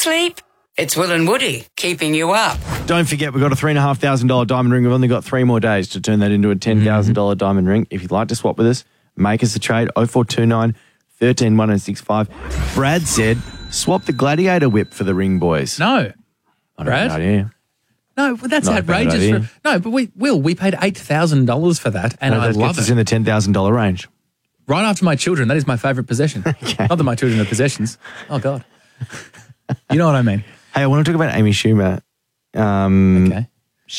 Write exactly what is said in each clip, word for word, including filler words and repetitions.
sleep? It's Will and Woody keeping you up. Don't forget, we've got a three thousand five hundred dollars diamond ring. We've only got three more days to turn that into a ten thousand dollars mm-hmm. diamond ring. If you'd like to swap with us, make us a trade, oh four two nine, one three, one oh six five. Brad said, swap the Gladiator whip for the ring, boys. No. I don't Brad? have an idea. No, well, that's Not a bad outrageous. idea. For, no, but we Will, we paid eight thousand dollars for that, and No, I that love gets us it. in the ten thousand dollars range. Right after my children, that is my favourite possession. Okay. Not that my children are possessions. Oh, God. You know what I mean? Hey, I want to talk about Amy Schumer. Um, Okay.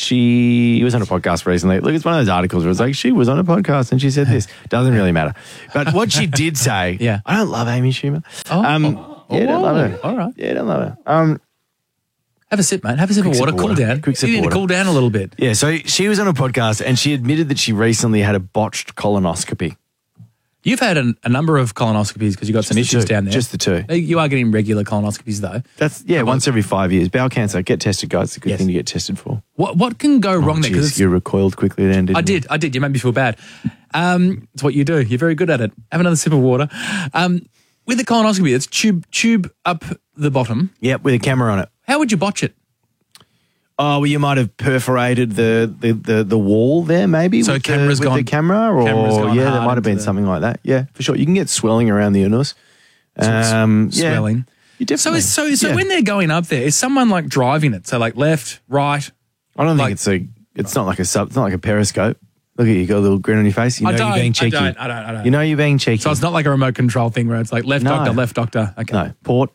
She was on a podcast recently. Look, it's one of those articles where it's like, she was on a podcast and she said this. Doesn't really matter. But what she did say, Yeah. I don't love Amy Schumer. Oh. Um, yeah, I don't love her. All right. Yeah, I don't love her. Um, Have a sip, mate. Have a sip Quick of sip water. of Cool water. down. Quick sip you of need water. to cool down a little bit. yeah, so she was on a podcast and she admitted that she recently had a botched colonoscopy. You've had a, a number of colonoscopies because you've got some the issues two. down there. Just the two. You are getting regular colonoscopies, though. That's, yeah, once every five years. Bowel cancer, get tested, guys. It's a good Yes. thing to get tested for. What what can go wrong there? Oh, Jeez, it's- you recoiled quickly then, didn't I you? did, I did. You made me feel bad. Um, it's what you do. You're very good at it. Have another sip of water. Um, with the colonoscopy, it's tube tube up the bottom. Yep, with a camera on it. How would you botch it? Oh, well, you might have perforated the the, the, the wall there, maybe. So with camera's the, with gone- the camera, or camera's gone yeah, there hard might have been into the- something like that. Yeah, for sure. You can get swelling around the anus. it's Um, yeah. swelling. You So definitely. is, so so yeah. when they're going up there, is someone like driving it? So like left, right. I don't like- think it's a. It's not like a sub. It's not like a periscope. Look at you, you got a little grin on your face. You know I don't. you're being cheeky. I don't. I don't. I don't. You know you're being cheeky. So it's not like a remote control thing where it's like left No. doctor, left doctor. Okay. no port.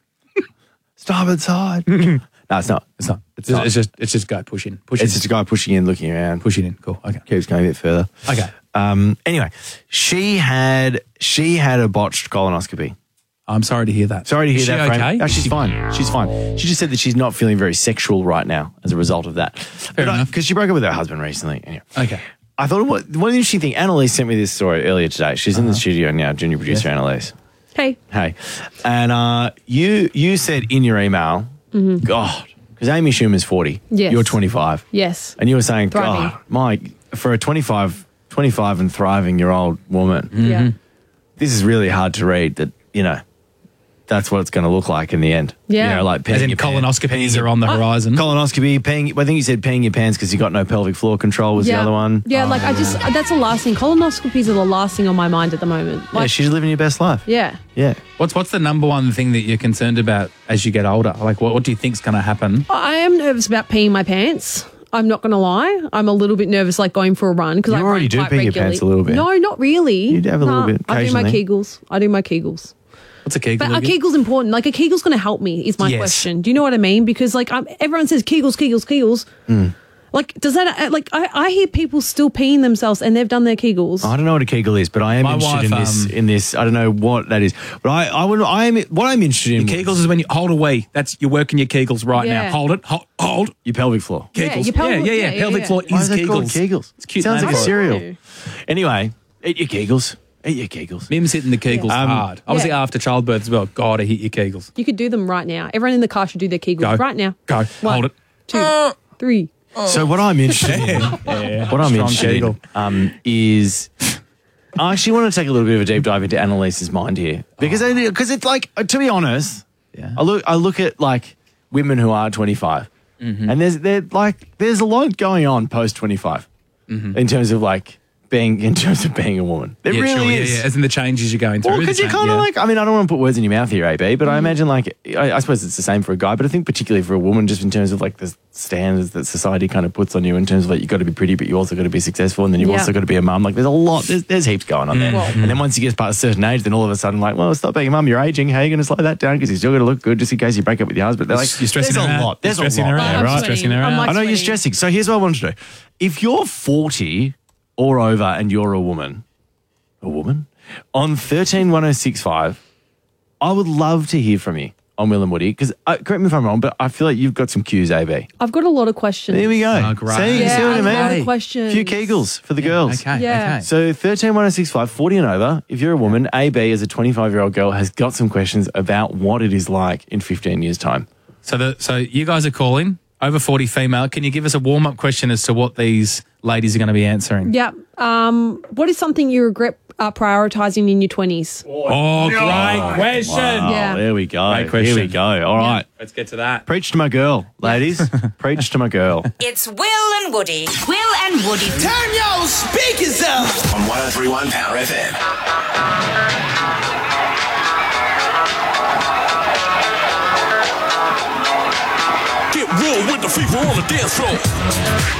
Starboard side. no, it's not. It's not. It's It's, just, not. it's just it's just go push in, push It's in, just a guy pushing in, looking around. push it in. Cool. Okay. Keeps going a bit further. Okay. Um. Anyway, she had she had a botched colonoscopy. I'm sorry to hear that. Sorry to hear Is she that. Frank. okay? No, she's fine. She's fine. She just said that she's not feeling very sexual right now as a result of that. Fair enough. Because she broke up with her husband recently. Anyway. Okay. I thought, what, one interesting thing, Annalise sent me this story earlier today. She's in the studio now, junior producer Annalise. Hey. Hey. And uh, you you said in your email, God, because Amy Schumer's forty. Yes. You're twenty-five. Yes. And you were saying, Thriving. God, my, for a twenty-five, twenty-five and thriving year old woman, Yeah. this is really hard to read that, you know, that's what it's going to look like in the end. Yeah. You know, like As peeing in your pants- peeing colonoscopies your- are on the Oh. horizon. Colonoscopy, peeing, I think you said peeing your pants because you got no pelvic floor control was yeah. the other one. Yeah, like I just, that's the last thing. Colonoscopies are the last thing on my mind at the moment. Yeah, Like, she's living your best life. yeah. Yeah. What's what's the number one thing that you're concerned about as you get older? Like, what, what do you think's going to happen? I am nervous about peeing my pants. I'm not going to lie. I'm a little bit nervous, like going for a run because You I already run do quite pee your regularly. pants a little bit. No, not really. You do have a little Nah, bit I do my occasionally. Kegels. I do my Kegels. What's a Kegel? But a again? Kegel's important. Like a Kegel's going to help me is my Yes. question. Do you know what I mean? Because like I'm, everyone says Kegels, Kegels, Kegels. Mm. Like does that uh, like I, I hear people still peeing themselves and they've done their Kegels. I don't know what a Kegel is, but I am My interested wife, in this. um, In this, I don't know what that is, but I, I would, I am. What I'm interested in. Kegels is when you hold away. That's you're working your Kegels right Yeah. now. Hold it. Hold. hold. your pelvic floor. Yeah, Kegels. your pelvic- yeah, yeah, yeah, yeah. yeah, Pelvic yeah. floor Why is is it called Kegels. Kegels? It's cute. Sounds name like a for it. cereal. know. Anyway, eat your Kegels. Eat your Kegels. Mim's hitting the Kegels Um, hard. Obviously yeah. after childbirth as well. God, I hit your Kegels. You could do them right now. Everyone in the car should do their Kegels Go. right now. Go. One, Hold it. Two, three. So what I'm interested in, Yeah. what I'm Strong interested Kegel. in, um, is. I actually want to take a little bit of a deep dive into Annalise's mind here because because it's like, to be honest, Yeah. I look I look at like women who are twenty-five, and there's there like there's a lot going on post twenty-five in terms of like being in terms of being a woman. There Yeah, really sure, is. yeah, yeah. As in the changes you're going through. Well, the because you change- kind of yeah. like, I mean, I don't want to put words in your mouth here, A B, but I imagine like, I, I suppose it's the same for a guy, but I think particularly for a woman, just in terms of like the standards that society kind of puts on you in terms of like, you've got to be pretty, but you also got to be successful, and then you've Yeah. also got to be a mum. Like, there's a lot, there's, there's heaps going on there. Well- And then once you get past a certain age, then all of a sudden, like, well, stop being a mum, you're aging. How are you going to slow that down? Because you're still going to look good just in case you break up with your husband. They're like, You're stressing there's her a out. lot. There's You're a stressing lot. her out, I'm right? sweating. Stressing her I'm out. like I know you're sweating. stressing. So here's what I want to do. If you're forty or over and you're a woman, a woman, on thirteen one oh six five, I would love to hear from you on Will and Woody, because uh, correct me if I'm wrong, but I feel like you've got some cues, A B. I've got a lot of questions. There we go. Oh, great. See, you Yeah, see what I I mean? love the A questions. few Kegels for the girls. Okay, Yeah. okay. So thirteen one oh six five, forty and over, if you're a woman, A B as a twenty-five-year-old girl has got some questions about what it is like in fifteen years' time. So the so you guys are calling over forty female. Can you give us a warm up question as to what these ladies are going to be answering? Yeah. Um, what is something you regret uh, prioritising in your twenties? Oh, great question. Wow, Yeah. there we go. Great question. Here we go. All right. Let's get to that. Preach to my girl, ladies. Preach to my girl. It's Will and Woody. Will and Woody. Turn your speakers up On one oh three point one Power F M. Get real with the people on the dance floor.